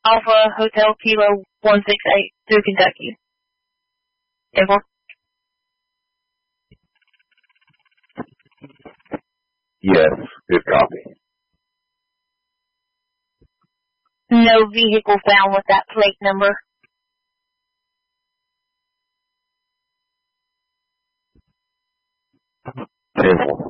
Alpha Hotel Kilo 168 through Kentucky. Ever? Yes, good copy. No vehicle found with that plate number. Pencil.